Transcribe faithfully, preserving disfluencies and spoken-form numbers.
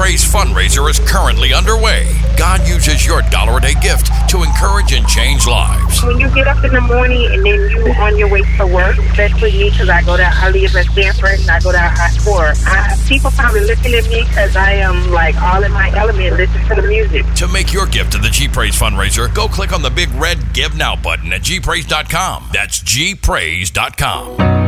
Praise fundraiser is currently underway. God uses your dollar a day gift to encourage and change lives. When you get up in the morning and then you on your way to work, especially me because I go to, I live in Stanford and I go to I score. I, people probably looking at me because I am like all in my element, listen to the music. To make your gift to the G Praise fundraiser, go click on the big red Give Now button at G praise dot com. That's G praise dot com.